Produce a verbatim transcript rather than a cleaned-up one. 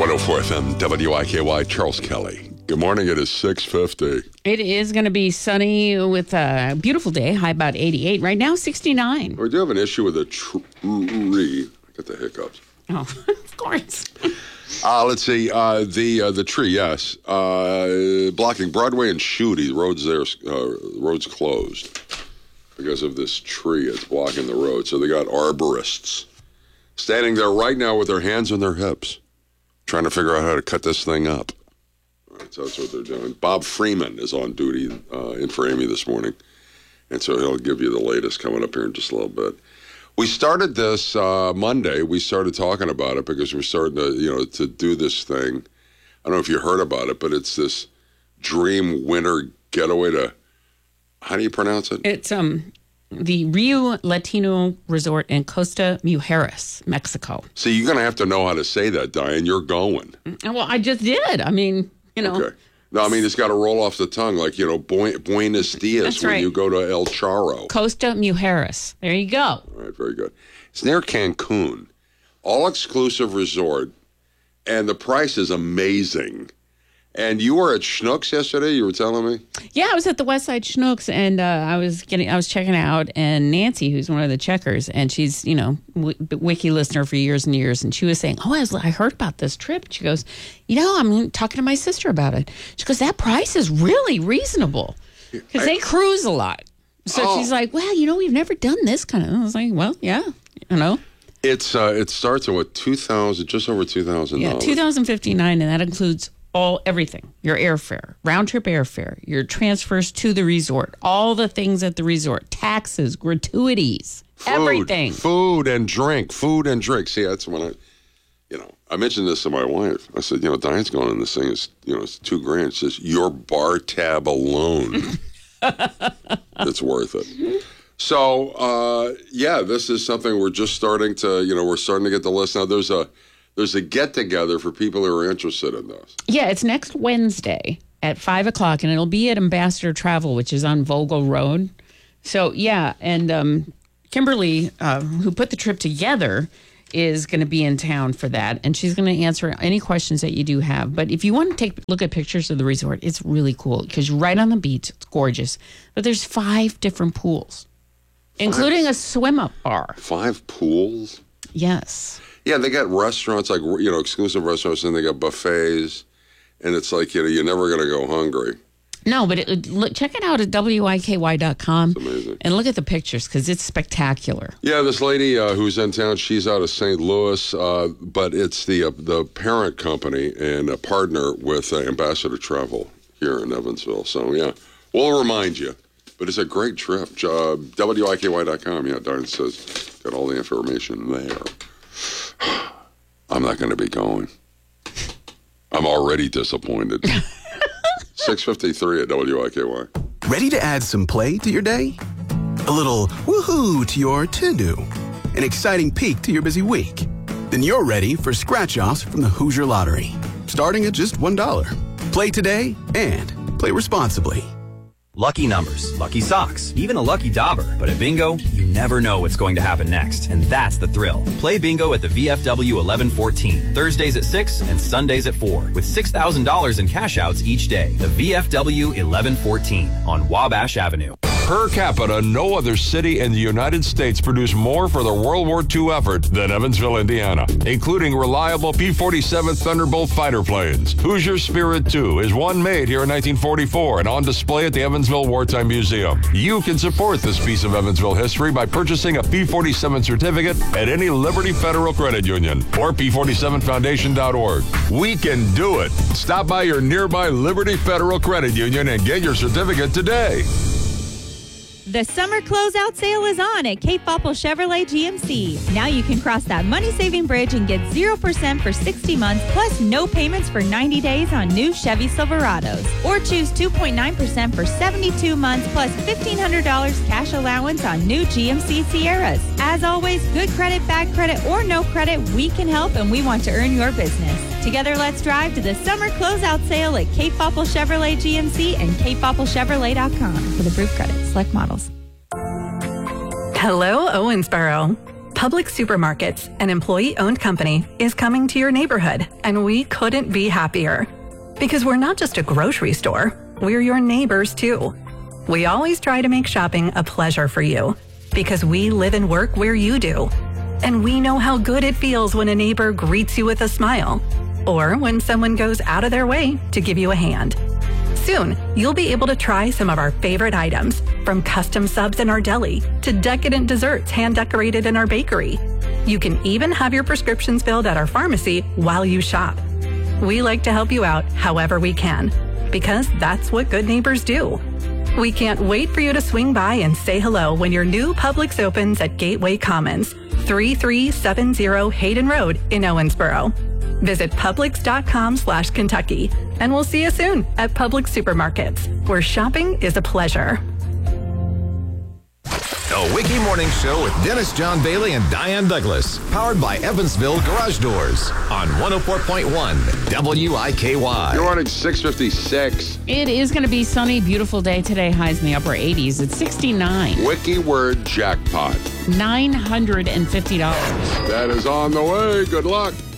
one oh four F M, W I K Y, Charles Kelly. Good morning. It is six fifty. It is going to be sunny with a beautiful day, high about eighty-eight. Right now, sixty-nine. We do have an issue with a tree. I got the hiccups. Oh, of course. Uh, let's see. Uh, the uh, the tree, yes. Uh, blocking Broadway and Shooty. The roads there, uh, roads closed because of this tree. It's blocking the road. So they got arborists standing there right now with their hands on their hips, trying to figure out how to cut this thing up. All right, so that's what they're doing. Bob Freeman is on duty uh, in for Amy this morning, and so he'll give you the latest coming up here in just a little bit. We started this uh, Monday. We started talking about it because we're starting to, you know, to do this thing. I don't know if you heard about it, but it's this dream winter getaway to, how do you pronounce it? It's um the Rio Latino Resort in Costa Mujeres, Mexico. See, you're going to have to know how to say that, Diane. You're going. Well, I just did. I mean, you know. Okay. No, I mean, it's got to roll off the tongue like, you know, Bu- Buenos Dias That's when right. you go to El Charro. Costa Mujeres. There you go. All right, very good. It's near Cancun. All-exclusive resort, and the price is amazing. And you were at Schnucks yesterday, you were telling me? Yeah, I was at the West Side Schnucks, and uh, I was getting, I was checking out, and Nancy, who's one of the checkers, and she's, you know, w- wiki listener for years and years, and she was saying, "Oh, I, was, I heard about this trip." She goes, "You know, I'm talking to my sister about it." She goes, "That price is really reasonable because they cruise a lot." So Oh. she's like, "Well, you know, we've never done this kind of." I was like, "Well, yeah, you know." It's uh, it starts at what two thousand, just over two thousand Yeah, dollars. two thousand fifty-nine, and that includes all everything: your airfare, round trip airfare, your transfers to the resort, all the things at the resort, taxes, gratuities, Food, everything. Food and drink, food and drink. See, that's when I, you know, I mentioned this to my wife. I said, you know, Diane's going on this thing is, you know, it's two grand. She says, your bar tab alone, it's worth it. So, uh, yeah, this is something we're just starting to, you know, we're starting to get the list. Now, there's a, there's a get-together for people who are interested in this. Yeah, it's next Wednesday at five o'clock, and it'll be at Ambassador Travel, which is on Vogel Road. So, yeah, and um, Kimberly, uh, who put the trip together, is going to be in town for that, and she's going to answer any questions that you do have. But if you want to take look at pictures of the resort, it's really cool because you're right on the beach. It's gorgeous. But there's five different pools, five, including a swim-up bar. Five pools? Yes. Yeah, they got restaurants, like, you know, exclusive restaurants, and they got buffets, and it's like, you know, you're never going to go hungry. No, but it, look, check it out at W I K Y dot com. It's amazing. And look at the pictures because it's spectacular. Yeah, this lady uh, who's in town, she's out of Saint Louis, uh, but it's the uh, the parent company and a partner with uh, Ambassador Travel here in Evansville. So, yeah, we'll remind you. But it's a great trip. Uh, W I K Y dot com, yeah, Darren says, got all the information there. I'm not going to be going. I'm already disappointed. six fifty-three at W I K Y. Ready to add some play to your day? A little woohoo to your to-do? An exciting peek to your busy week? Then you're ready for scratch-offs from the Hoosier Lottery, starting at just one dollar. Play today and play responsibly. Lucky numbers, lucky socks, even a lucky dauber. But at Bingo, you never know what's going to happen next. And that's the thrill. Play Bingo at the V F W eleven fourteen, Thursdays at six and Sundays at four, with six thousand dollars in cash outs each day. The V F W eleven fourteen on Wabash Avenue. Per capita, no other city in the United States produced more for the World War Two effort than Evansville, Indiana, including reliable P forty-seven Thunderbolt fighter planes. Hoosier Spirit two is one made here in nineteen forty-four and on display at the Evansville Wartime Museum. You can support this piece of Evansville history by purchasing a P forty-seven certificate at any Liberty Federal Credit Union or P forty-seven foundation dot org. We can do it. Stop by your nearby Liberty Federal Credit Union and get your certificate today. The summer closeout sale is on at Cape Popple Chevrolet G M C. Now you can cross that money-saving bridge and get zero percent for sixty months, plus no payments for ninety days on new Chevy Silverados. Or choose two point nine percent for seventy-two months, plus fifteen hundred dollars cash allowance on new G M C Sierras. As always, good credit, bad credit, or no credit, we can help and we want to earn your business. Together, let's drive to the summer closeout sale at Cape Popple Chevrolet G M C and cape popple chevrolet dot com for the approved credit. Select models. Hello, Owensboro. Publix Supermarkets, an employee-owned company, is coming to your neighborhood, and we couldn't be happier. Because we're not just a grocery store, we're your neighbors too. We always try to make shopping a pleasure for you, because we live and work where you do. And we know how good it feels when a neighbor greets you with a smile, or when someone goes out of their way to give you a hand. Soon, you'll be able to try some of our favorite items, from custom subs in our deli to decadent desserts hand-decorated in our bakery. You can even have your prescriptions filled at our pharmacy while you shop. We like to help you out however we can, because that's what good neighbors do. We can't wait for you to swing by and say hello when your new Publix opens at Gateway Commons, thirty-three seventy Hayden Road in Owensboro. Visit Publix.com slash Kentucky, and we'll see you soon at Publix Supermarkets, where shopping is a pleasure. The Wiki Morning Show with Dennis John Bailey and Diane Douglas, powered by Evansville Garage Doors on one oh four point one W I K Y. You're running six fifty-six. It is going to be sunny, beautiful day today. Highs in the upper eighties. It's sixty-nine. Wiki word jackpot. nine hundred fifty dollars. That is on the way. Good luck.